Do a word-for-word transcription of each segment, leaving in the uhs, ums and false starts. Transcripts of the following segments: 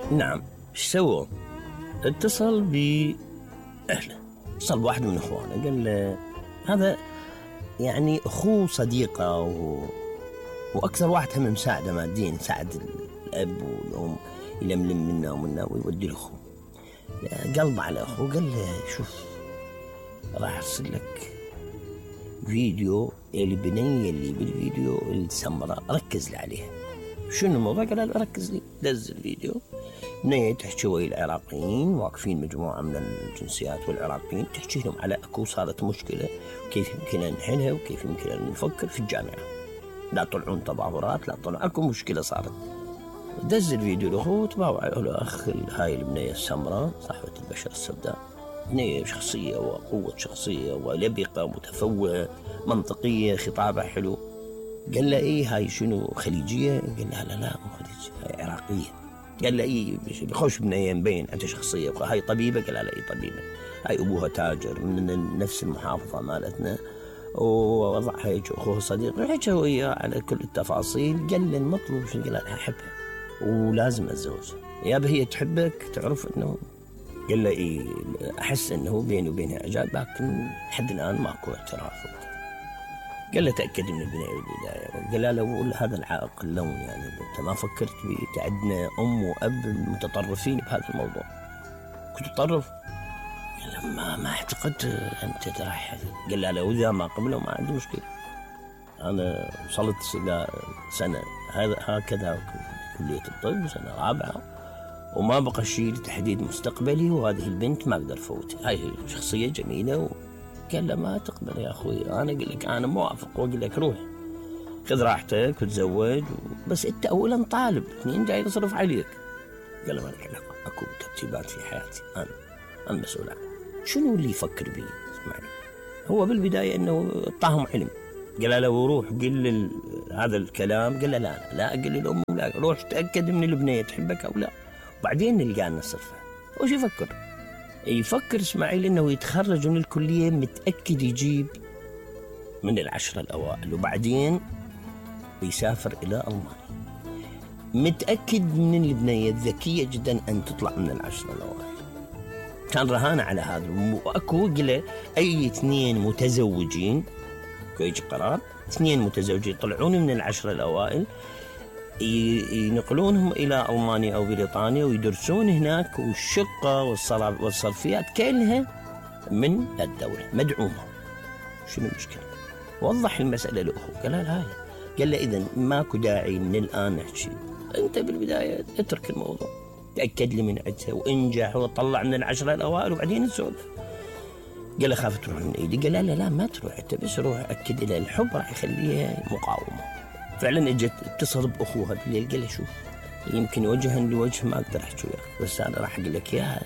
نعم. ايش سووا؟ اتصل بأهله، اتصل بواحد من اخوانه، قال له هذا يعني اخوه صديقه و... واكثر واحد هم مساعده ماديا، يساعد الاب والام يلملم منا ومنا ويودي لاخوه. قلب على اخوه، قال له شوف راح ارسل لك فيديو البنيه اللي بالفيديو السمراء، ركز لي عليها. شنو الموضوع؟ قال له ركز لي. دز الفيديو، بنيه تحكي ويا العراقيين، واقفين مجموعه من الجنسيات والعراقيين، تحكي لهم على اكو صارت مشكله وكيف يمكن نحلها وكيف يمكن نفكر في الجامعه، لا طلعون تظاهرات، لا طلعون اكو مشكله صارت. دز الفيديو لاخوه، تباوع له اخ هاي البنيه السمراء صاحبه البشره السوداء، بنيه شخصيه وقوه شخصيه ولبقه متفوهه منطقيه خطابها حلو. قال له ايه هاي شنو خليجيه؟ قال له لا لا مو خليجيه، هاي عراقيه. قال له ايه خوش بنيه مبين انت شخصيه. هاي طبيبه؟ قال له لا اي طبيبه، هاي ابوها تاجر من نفس المحافظه مالتنا، ووضع هيك اخوه صديق، حكى وياه على كل التفاصيل. قال له المطلوب شنو؟ قال له احبها ولازم اتزوجها. يابا هي تحبك تعرف انه؟ قال له ايه احس انه بيني وبينها اعجاب، لكن لحد الان ماكو اعتراف. قال له تاكد من البنيه بالبدايه. قال له هذا العائق اللون، يعني انت ما فكرت بيه؟ عندنا ام واب متطرفين بهذا الموضوع، كنت تطرف؟ قال له ما ما اعتقدت انت رايح. قال له لو اذا ما قبله ما عندي مشكله، انا وصلت الى سنه هذا هكذا كليه الطب سنه رابعه وما بقى شيء لتحديد مستقبلي، وهذه البنت ما اقدر فوتها، هاي شخصيه جميله و... قال له ما تقبل يا اخوي، انا اقول لك انا موافق واقول لك روح خذ راحتك وتزوج و... بس انت اولا طالب، اثنين جاي يصرف عليك. قال له ما لك علاقه، اكو ترتيبات في حياتي، انا انا مسؤول عنها. شنو اللي يفكر بي؟ اسمعني، هو بالبدايه انه اعطاهم علم. قال له وروح قل هذا الكلام. قال له لا لا اقل للام ولا، روح تاكد من البنيه تحبك او لا، وبعدين نلقى نصرفها. وش يفكر؟ يفكر اسماعيل انه يتخرج من الكليه متاكد يجيب من العشره الاوائل، وبعدين يسافر الى المانيا متاكد من البنيه الذكيه جدا ان تطلع من العشره الاوائل. كان رهانه على هذا. واكو قله اي اثنين متزوجين يجي قرار، اثنين متزوجين يطلعون من العشره الاوائل ينقلونهم إلى ألمانيا أو بريطانيا ويدرسون هناك، والشقة والصرفيات كلها من الدولة مدعومة. شنو المشكلة؟ وضح المسألة لأخوه. قال لا هاي، قال له إذن ماكو داعي من الآن نحكي، أنت بالبداية اترك الموضوع، تأكد لي من عدها وانجح وطلع من العشرة الأوائل وبعدين نسولف. قال له خاف تروح من إيدي. قال لا لا لا ما تروح أنت، بس روح أكد إلى الحب راح يخليها مقاومة. فعلا اجت اتصل باخوها بالليل، قال له شوف يمكن وجها لوجه ما اقدر احكي وياك، بس انا راح اقول لك اياها،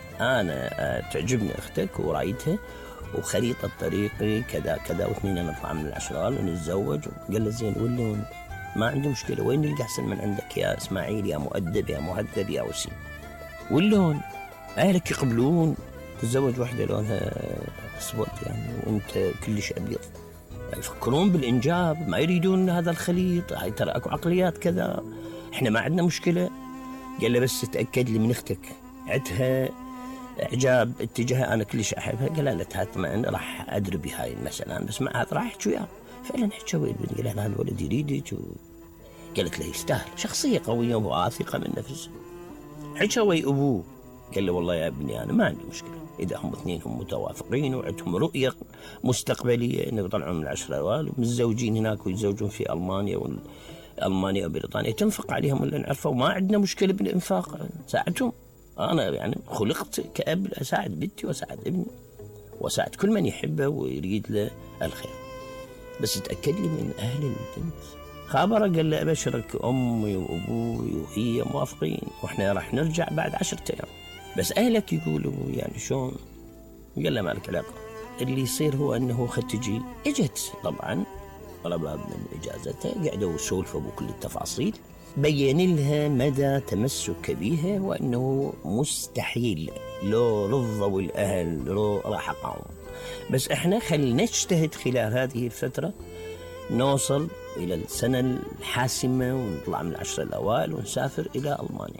انا تعجبني اختك ورايتها وخريطه طريقي كذا كذا، واثنين نطلع من العشرال ونتزوج. قال له زين واللون؟ ما عندي مشكله، وين نلقى احسن من عندك يا اسماعيل يا مؤدب يا مهذب يا وسيم؟ واللون؟ اهلك يقبلون تتزوج واحده لونها اسود يعني وانت كلش ابيض؟ يفكرون بالإنجاب، ما يريدون هذا الخليط، هاي ترى أكو عقليات كذا، إحنا ما عندنا مشكلة. قال له بس تأكد لي من أختك عندها إعجاب اتجاهها أنا كلش أحبها. قال لا تطمئن راح أدري بهاي المسألة، بس ما راح أحكي وياه. فعلا حكى ويا البنت، قال لها هذا الولد يريدك و... قالت له يستاهل، شخصية قوية وواثقة من نفسه. حكى ويا أبوه، قال له والله يا ابني أنا ما عندي مشكلة إذا هم اثنين هم متوافقين وعندهم رؤية مستقبلية إنه يطلعون من العشرة الأوائل ومتزوجين هناك ويتزوجون في ألمانيا، والألمانيا وبريطانيا تنفق عليهم ولا نعرفه، وما عندنا مشكلة بالإنفاق، ساعدهم. أنا يعني خلقت كأب أساعد بنتي وأساعد ابني وأساعد كل من يحبه ويريد له الخير، بس تأكد لي من أهل البنت. خابره قال له أبشرك أمي وأبوي وهي موافقين، وإحنا راح نرجع بعد عشرة أيام، بس أهلك يقولوا يعني شون؟ قال له ما لك علاقة، اللي يصير هو أنه خد تجي. اجت طبعا طلبها من إجازتها، قعدوا يسولفوا بكل التفاصيل، بين لها مدى تمسك بها وأنه مستحيل لو رضوا الأهل لو راح قاوم، بس إحنا خل نجتهد خلال هذه الفترة نوصل إلى السنة الحاسمة ونطلع من العشرة الأوائل ونسافر إلى ألمانيا.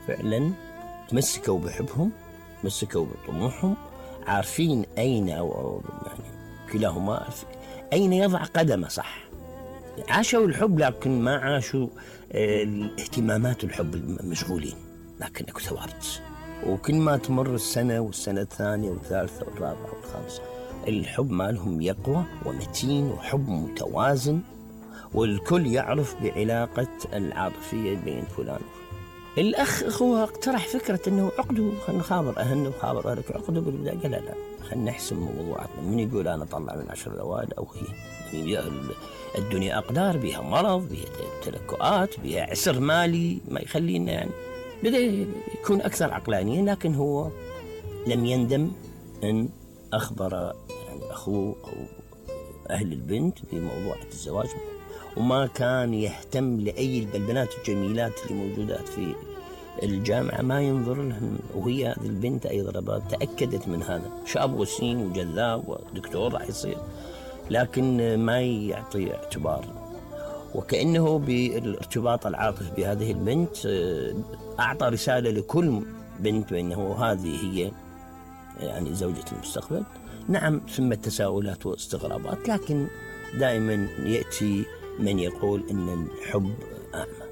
فعلا تمسكوا بحبهم، تمسكوا بطموحهم، عارفين أين أو يعني كلاهما أين يضع قدمه صح. عاشوا الحب لكن ما عاشوا الاهتمامات الحب المشغولين، لكن اكو ثوابت. وكل ما تمر السنة والسنة الثانية والثالثة والرابعة والخامسة الحب مالهم يقوى ومتين وحب متوازن، والكل يعرف بعلاقة العاطفية بين فلان. الأخ هو اقترح فكرة أنه عقدوا، خلينا نخابر أهلنا وخابر أهلك، عقدوا بالبداية. قال لا لا خلينا نحسم موضوعاتنا، من يقول أنا طلع من عشر الأوائل أو هي. الدنيا أقدار، بها مرض، بها تلكؤات، بها عسر مالي ما يخلينا يعني. بدأ يكون أكثر عقلانية، لكن هو لم يندم أن أخبر يعني أخوه أو أهل البنت بموضوع الزواج، وما كان يهتم لأي البنات الجميلات اللي موجودات في الجامعة ما ينظر لهم. وهي هذه البنت أيضا تأكدت من هذا، شاب وسيم وجذاب ودكتور راح يصير، لكن ما يعطي اعتبار. وكأنه بالارتباط العاطفي بهذه البنت أعطى رسالة لكل بنت بأنه هذه هي يعني زوجة المستقبل. نعم ثم تساؤلات واستغرابات، لكن دائما يأتي من يقول أن الحب أعمى.